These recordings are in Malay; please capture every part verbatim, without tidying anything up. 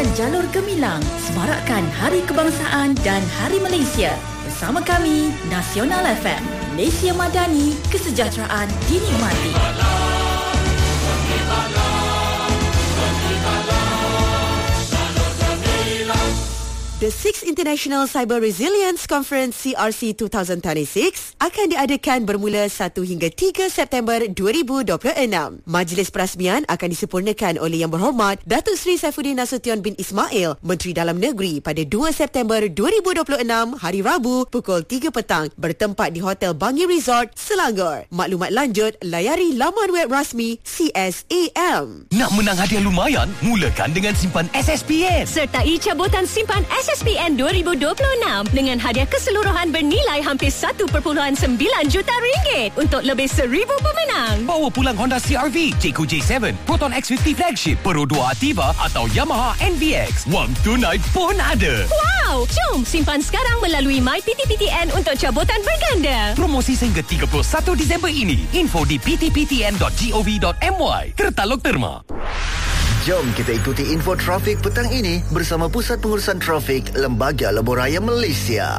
Jalur Gemilang semarakkan Hari Kebangsaan dan Hari Malaysia. Bersama kami, Nasional F M, Malaysia Madani, kesejahteraan dinikmati. The sixth International Cyber Resilience Conference C R C twenty twenty-six akan diadakan bermula satu hingga tiga September dua ribu dua puluh enam. Majlis perasmian akan disempurnakan oleh Yang Berhormat Datuk Seri Saifuddin Nasution bin Ismail, Menteri Dalam Negeri, pada dua September dua ribu dua puluh enam, hari Rabu, pukul tiga petang, bertempat di Hotel Bangi Resort, Selangor. Maklumat lanjut, layari laman web rasmi C S A M. Nak menang hadiah lumayan? Mulakan dengan simpan S S P N. Sertai cabutan simpan S S P N dua ribu dua puluh enam dengan hadiah keseluruhan bernilai hampir satu perpuluhan sembilan juta ringgit untuk lebih seribu pemenang. Bawa pulang Honda C R V, Jayco J tujuh, Proton X lima puluh Flagship, Pro dua Ativa atau Yamaha N V X. Wang tunai pun ada. Wow! Jom simpan sekarang melalui My P T P T N untuk cabutan berganda. Promosi sehingga tiga puluh satu Disember ini. Info di p t p t n dot gov dot m y. Tertaluk terma. Jom kita ikuti info trafik petang ini bersama Pusat Pengurusan Trafik Lembaga Lebuh Raya Malaysia.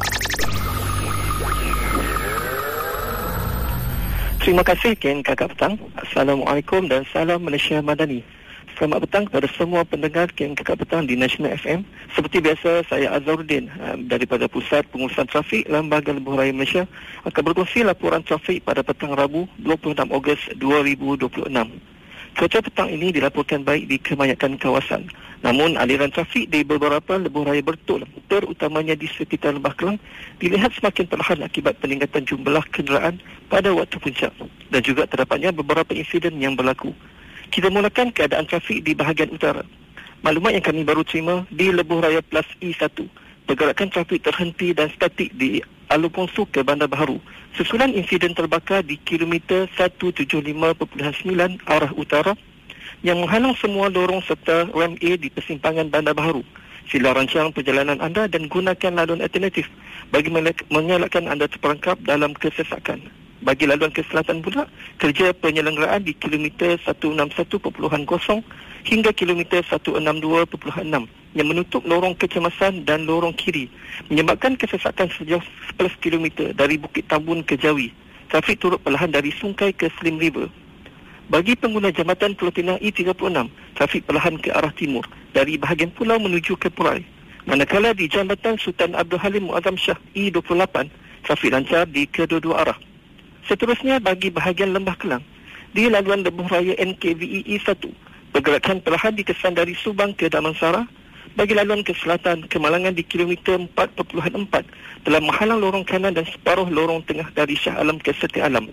Terima kasih Ken Kakak Petang. Assalamualaikum dan salam Malaysia Madani. Selamat petang kepada semua pendengar Ken Kakak Petang di Nasional F M. Seperti biasa, saya Azharuddin daripada Pusat Pengurusan Trafik Lembaga Lebuh Raya Malaysia akan berkongsi laporan trafik pada petang Rabu dua puluh enam Ogos dua ribu dua puluh enam. Cuaca petang ini dilaporkan baik di kebanyakan kawasan. Namun aliran trafik di beberapa lebuh raya bertol, terutamanya di sekitar Lembah Kelang, dilihat semakin perlahan akibat peningkatan jumlah kenderaan pada waktu puncak dan juga terdapatnya beberapa insiden yang berlaku. Kita mulakan keadaan trafik di bahagian utara. Maklumat yang kami baru terima di Lebuh Raya Plus E satu. Pergerakan trafik terhenti dan statik di Alur Pongsu ke Bandar Baharu susulan insiden terbakar di kilometer seratus tujuh puluh lima perpuluhan sembilan arah utara yang menghalang semua lorong serta rem A di persimpangan Bandar Baharu. Sila rancang perjalanan anda dan gunakan laluan alternatif bagi mengelakkan anda terperangkap dalam kesesakan. Bagi laluan ke selatan pula, kerja penyelenggaraan di kilometer seratus enam puluh satu perpuluhan kosong hingga kilometer seratus enam puluh dua perpuluhan enam yang menutup lorong kecemasan dan lorong kiri menyebabkan kesesakan sejauh sebelas kilometer dari Bukit Tambun ke Jawi. Trafik turut perlahan dari Sungai ke Slim River. Bagi pengguna jambatan Pulau Pinang E tiga puluh enam, trafik perlahan ke arah timur dari bahagian pulau menuju ke Purai. Manakala di jambatan Sultan Abdul Halim Muazzam Shah E dua puluh lapan, trafik lancar di kedua-dua arah. Seterusnya bagi bahagian Lembah Kelang, di laluan lebuh raya N K V E E satu, pergerakan perlahan dikesan dari Subang ke Damansara. Bagi laluan ke selatan, kemalangan di kilometer empat perpuluhan empat telah menghalang lorong kanan dan separuh lorong tengah dari Shah Alam ke Setia Alam.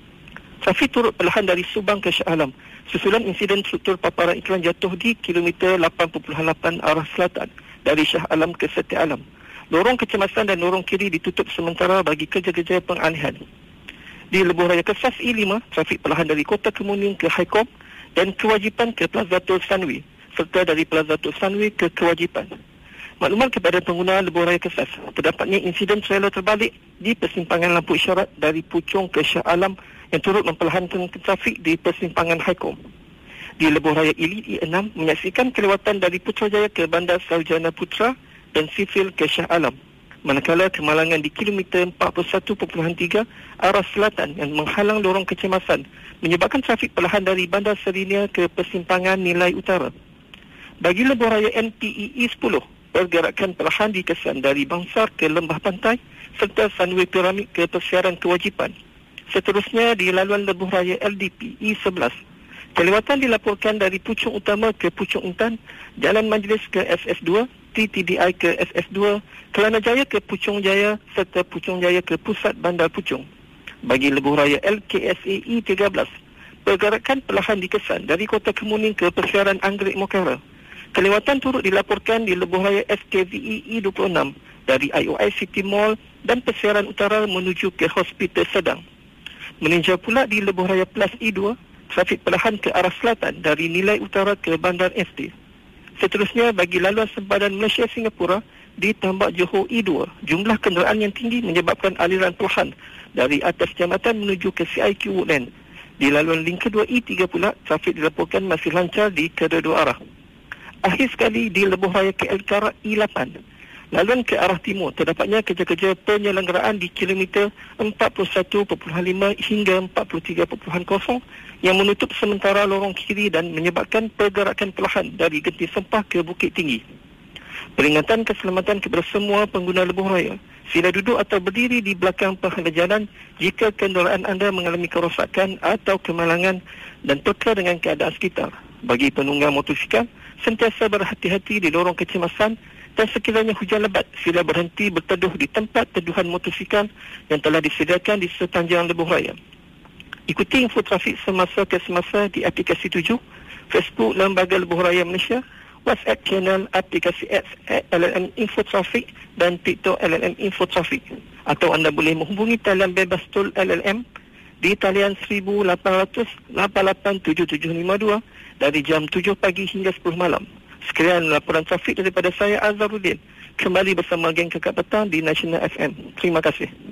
Trafik turut perlahan dari Subang ke Shah Alam susulan insiden struktur paparan iklan jatuh di kilometer lapan perpuluhan lapan arah selatan dari Shah Alam ke Setia Alam. Lorong kecemasan dan lorong kiri ditutup sementara bagi kerja-kerja pengalihan. Di Lebuh Raya Kesas E lima, trafik perlahan dari Kota Kemuning ke Haikom dan Kewajipan ke Plaza Tol Sunway serta dari Plaza Tol Sunway ke Kewajipan. Maklumat kepada pengguna Lebuh Raya Kesas, terdapatnya insiden trailer terbalik di persimpangan lampu isyarat dari Puchong ke Shah Alam yang turut memperlahankan trafik di persimpangan Haikom. Di Lebuh Raya Elite E enam, menyaksikan kelewatan dari Putrajaya ke Bandar Sarjana Putra dan Sifil ke Shah Alam. Manakala kemalangan di kilometer empat puluh satu perpuluhan tiga arah selatan yang menghalang lorong kecemasan menyebabkan trafik perlahan dari Bandar Serinia ke persimpangan Nilai Utara. Bagi Lebuh Raya N P E E sepuluh, pergerakan perlahan dikesan dari Bangsar ke Lembah Pantai serta Sunway Piramid ke Persiaran Kewajipan. Seterusnya di laluan Lebuh Raya L D P E sebelas, kelewatan dilaporkan dari Puchong Utama ke Puchong Intan, Jalan Majlis ke S S dua, T T D I ke S S dua, Kelana Jaya ke Puchong Jaya serta Puchong Jaya ke Pusat Bandar Puchong. Bagi Lebuh Raya L K S A E tiga belas, pergerakan perlahan dikesan dari Kota Kemuning ke Persiaran Anggrek Mokara. Kelewatan turut dilaporkan di Lebuh Raya S K V E E dua puluh enam dari I O I City Mall dan Persiaran Utara menuju ke Hospital Sedang. Meninjau pula di Lebuh Raya Plus E dua, trafik perlahan ke arah selatan dari Nilai Utara ke Bandar S T. Seterusnya bagi laluan sempadan Malaysia Singapura di Tambak Johor E dua, jumlah kenderaan yang tinggi menyebabkan aliran perlahan dari atas jambatan menuju ke C I Q Woodland. Di laluan link kedua E tiga pula, trafik dilaporkan masih lancar di kedua-dua arah. Akhir sekali di lebuh raya K L Karak I lapan. Laluan ke arah timur, terdapatnya kerja-kerja penyelenggaraan di kilometer empat puluh satu perpuluhan lima hingga empat puluh tiga perpuluhan kosong yang menutup sementara lorong kiri dan menyebabkan pergerakan perlahan dari Genting Sempah ke Bukit Tinggi. Peringatan keselamatan kepada semua pengguna lebuh raya. Sila duduk atau berdiri di belakang penghala jalan jika kenderaan anda mengalami kerosakan atau kemalangan dan peka dengan keadaan sekitar. Bagi penunggang motosikal, sentiasa berhati-hati di lorong kecemasan dan sekiranya hujan lebat, sila berhenti berteduh di tempat teduhan motosikal yang telah disediakan di sepanjang lebuh raya. Ikuti info trafik semasa ke semasa di aplikasi tujuh, Facebook Lembaga Lebuh Raya Malaysia, WhatsApp channel aplikasi X L L M Info Trafik dan TikTok L L M Info Trafik. Atau anda boleh menghubungi talian bebas tol L L M di talian seribu lapan ratus lapan lapan tujuh tujuh lima dua dari jam tujuh pagi hingga sepuluh malam. Sekian laporan trafik daripada saya Azharuddin. Kembali bersama geng Kakak Petang di National F M. Terima kasih.